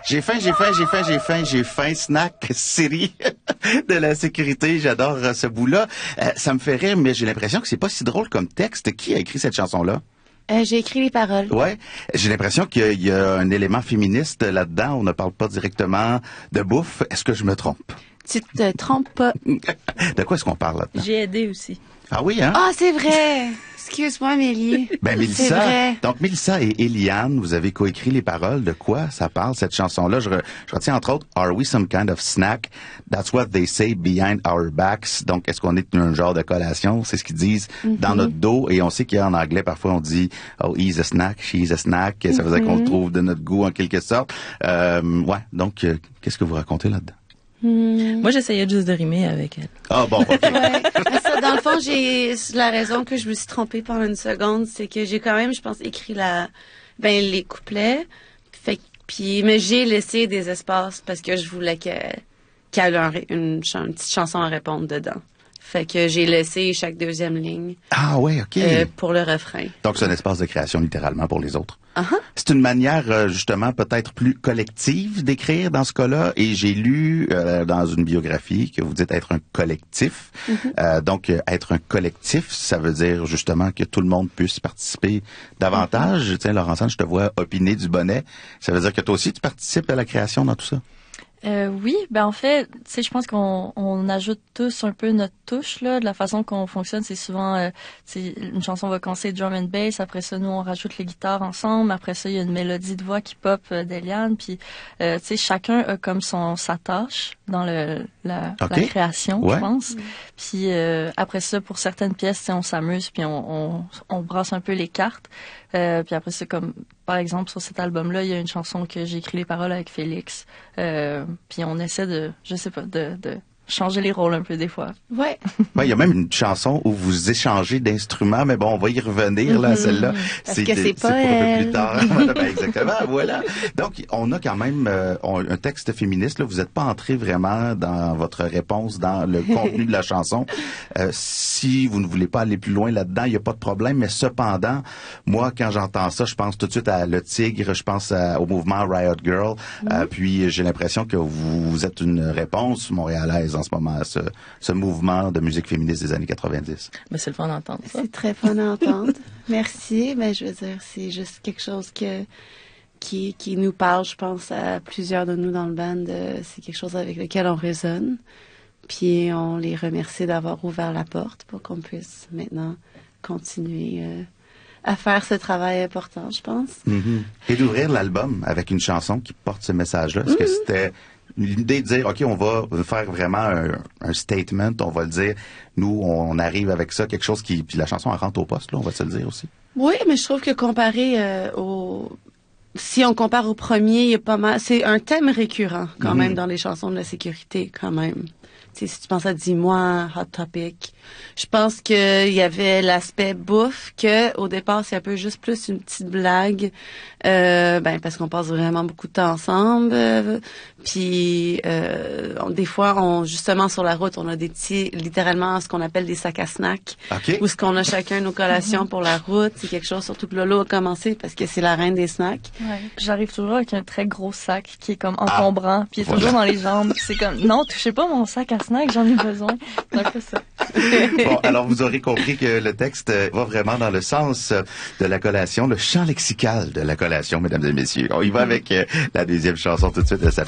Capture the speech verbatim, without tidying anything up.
J'ai faim, j'ai faim, j'ai faim, j'ai faim, j'ai faim. Snack City de la sécurité. J'adore euh, ce bout-là. Euh, ça me fait rire, mais j'ai l'impression que c'est pas si drôle comme texte. Qui a écrit cette chanson-là? Euh, j'ai écrit les paroles. Ouais. J'ai l'impression qu'il y a un élément féministe là-dedans. On ne parle pas directement de bouffe. Est-ce que je me trompe? Tu te trompes pas. De quoi est-ce qu'on parle là-dedans? J'ai aidé aussi. Ah oui, hein? Ah, c'est vrai! Excuse-moi, Mélie. Ben, C'est Mélissa. vrai. Donc, Mélissa et Eliane, vous avez coécrit les paroles. De quoi ça parle, cette chanson-là? Je, re, je retiens, entre autres, Are we some kind of snack? That's what they say behind our backs. Donc, est-ce qu'on est un genre de collation? C'est ce qu'ils disent mm-hmm. dans notre dos. Et on sait qu'en anglais, parfois, on dit, oh, he's a snack, she's a snack. Ça veut dire mm-hmm. qu'on le trouve de notre goût, en quelque sorte. Euh, ouais. Donc, euh, qu'est-ce que vous racontez là-dedans? Hmm. Moi, j'essayais juste de rimer avec elle. Ah bon, OK. Ouais. Ça, dans le fond, j'ai la raison que je me suis trompée pendant une seconde, c'est que j'ai quand même, je pense, écrit la, ben les couplets. Fait puis, mais j'ai laissé des espaces parce que je voulais que qu'elle ait une, une, une petite chanson à répondre dedans. Fait que j'ai laissé chaque deuxième ligne. Ah ouais, OK. Euh, pour le refrain. Donc, c'est un espace de création littéralement pour les autres. Uh-huh. C'est une manière, euh, justement, peut-être plus collective d'écrire dans ce cas-là. Et j'ai lu euh, dans une biographie que vous dites être un collectif. Mm-hmm. Euh, donc, euh, être un collectif, ça veut dire justement que tout le monde puisse participer davantage. Mm-hmm. Tiens, Laurentine, je te vois opiner du bonnet. Ça veut dire que toi aussi, tu participes à la création dans tout ça? Euh, oui, ben en fait, tu sais, je pense qu'on on ajoute tous un peu notre touche là. De la façon qu'on fonctionne, c'est souvent, euh, c'est une chanson va commencer drum and bass. Après ça, nous on rajoute les guitares ensemble. Après ça, il y a une mélodie de voix qui pop euh, d'Eliane. Puis, euh, tu sais, chacun a comme son sa tâche dans le la, okay. la création, ouais. je pense. Mm. Puis euh, après ça, pour certaines pièces, on s'amuse puis on, on on brasse un peu les cartes. Euh, puis après c'est comme par exemple sur cet album-là, il y a une chanson que j'ai écrit les paroles avec Félix. Euh, puis on essaie de, je sais pas, de, de changer les rôles un peu des fois. Ouais. Ouais, il y a même une chanson où vous échangez d'instruments, mais bon, on va y revenir là, mm-hmm. celle-là. Parce c'est, que c'est pas c'est elle. pour un peu plus tard. Voilà, ben, exactement, voilà. Donc, on a quand même euh, on, un texte féministe. Là, vous n'êtes pas entré vraiment dans votre réponse, dans le contenu de la chanson. Euh, si vous ne voulez pas aller plus loin là-dedans, il n'y a pas de problème. Mais cependant, moi, quand j'entends ça, je pense tout de suite à Le Tigre, je pense à, au mouvement Riot Girl. Mm-hmm. Euh, puis, j'ai l'impression que vous, vous êtes une réponse montréalaise en ce moment à ce, ce mouvement de musique féministe des années quatre-vingt-dix. Ben, c'est le fun d'entendre ça. C'est très fun d'entendre. Merci. Ben, je veux dire, c'est juste quelque chose que, qui, qui nous parle, je pense, à plusieurs de nous dans le band. Euh, c'est quelque chose avec lequel on résonne. Puis on les remercie d'avoir ouvert la porte pour qu'on puisse maintenant continuer euh, à faire ce travail important, je pense. Mm-hmm. Et d'ouvrir l'album avec une chanson qui porte ce message-là. Est-ce mm-hmm. que c'était l'idée de dire, OK, on va faire vraiment un, un statement, on va le dire, nous, on arrive avec ça, quelque chose qui... Puis la chanson, elle rentre au poste, là, on va se le dire aussi. Oui, mais je trouve que comparé euh, au... Si on compare au premier, il y a pas mal... C'est un thème récurrent, quand mm-hmm. même, dans les chansons de la sécurité, quand même. T'sais, si tu penses à Dis-moi, Hot Topic, je pense qu'il y avait l'aspect bouffe, que au départ, c'est un peu juste plus une petite blague, euh, ben parce qu'on passe vraiment beaucoup de temps ensemble. Euh, puis euh, on, des fois, on justement sur la route, on a des petits, littéralement ce qu'on appelle des sacs à snack, okay. où ce qu'on a chacun nos collations pour la route. C'est quelque chose, surtout que Lolo a commencé parce que c'est la reine des snacks. Ouais. J'arrive toujours avec un très gros sac qui est comme encombrant, ah, puis il est voilà. toujours dans les jambes. C'est comme non, touchez pas mon sac à snack, j'en ai besoin. Donc c'est ça. Bon, alors vous aurez compris que le texte va vraiment dans le sens de la collation, le champ lexical de la collation, mesdames et messieurs. On y va avec la deuxième chanson tout de suite de sa